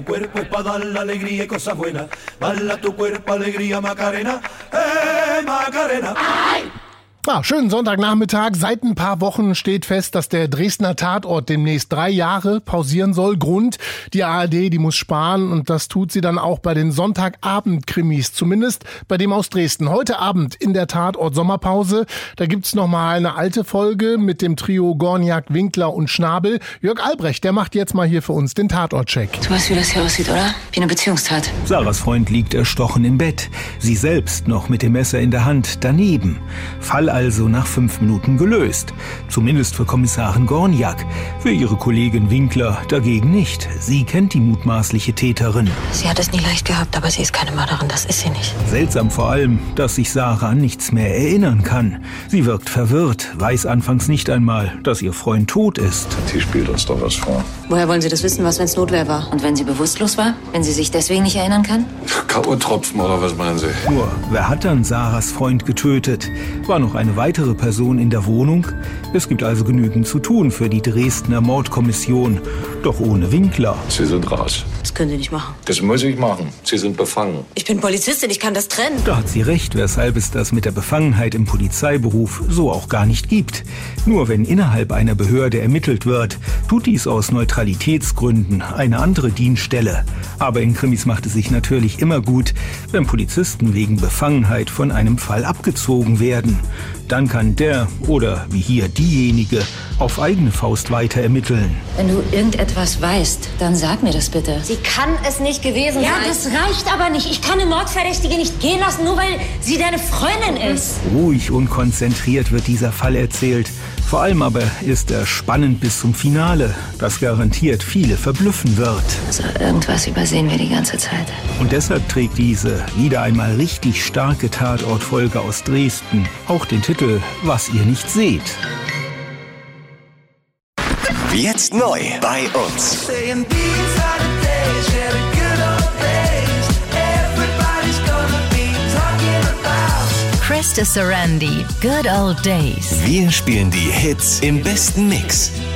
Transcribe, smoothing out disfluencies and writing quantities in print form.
Cuerpo es para dar la alegría y cosas buenas. Bala tu cuerpo, alegría, Macarena. Macarena. Schönen Sonntagnachmittag. Seit ein paar Wochen steht fest, dass der Dresdner Tatort demnächst 3 Jahre pausieren soll. Grund, die ARD, die muss sparen, und das tut sie dann auch bei den Sonntagabend-Krimis, zumindest bei dem aus Dresden. Heute Abend in der Tatort Sommerpause, da gibt's nochmal eine alte Folge mit dem Trio Gorniak, Winkler und Schnabel. Jörg Albrecht, der macht jetzt mal hier für uns den Tatort-Check. Du weißt, wie das hier aussieht, oder? Wie eine Beziehungstat. Sarahs Freund liegt erstochen im Bett. Sie selbst noch mit dem Messer in der Hand daneben. Fall also nach 5 Minuten gelöst. Zumindest für Kommissarin Gorniak. Für ihre Kollegin Winkler dagegen nicht. Sie kennt die mutmaßliche Täterin. Sie hat es nie leicht gehabt, aber sie ist keine Mörderin, das ist sie nicht. Seltsam vor allem, dass sich Sarah an nichts mehr erinnern kann. Sie wirkt verwirrt, weiß anfangs nicht einmal, dass ihr Freund tot ist. Sie spielt uns doch was vor. Woher wollen Sie das wissen, was, wenn es Notwehr war? Und wenn sie bewusstlos war? Wenn sie sich deswegen nicht erinnern kann? K.O.-Tropfen oder was meinen Sie? Nur, wer hat dann Sarahs Freund getötet? War noch eine weitere Person in der Wohnung? Es gibt also genügend zu tun für die Dresdner Mordkommission. Doch ohne Winkler. Sie sind raus. Das können Sie nicht machen. Das muss ich machen. Sie sind befangen. Ich bin Polizistin, ich kann das trennen. Da hat sie recht, weshalb es das mit der Befangenheit im Polizeiberuf so auch gar nicht gibt. Nur wenn innerhalb einer Behörde ermittelt wird, tut dies aus Neutralitätsgründen eine andere Dienststelle. Aber in Krimis macht es sich natürlich immer gut, wenn Polizisten wegen Befangenheit von einem Fall abgezogen werden. Dann kann der oder wie hier diejenige auf eigene Faust weiter ermitteln. Wenn du irgendetwas weißt, dann sag mir das bitte. Sie kann es nicht gewesen sein. Ja, das reicht aber nicht. Ich kann eine Mordverdächtige nicht gehen lassen, nur weil sie deine Freundin ist. Ruhig und konzentriert wird dieser Fall erzählt. Vor allem aber ist er spannend bis zum Finale, das garantiert viele verblüffen wird. Also irgendwas übersehen wir die ganze Zeit. Und deshalb trägt diese wieder einmal richtig starke Tatortfolge aus Dresden auch den Titel Was ihr nicht seht. Jetzt neu bei uns. Krista Sarandon, Good Old Days. Wir spielen die Hits im besten Mix.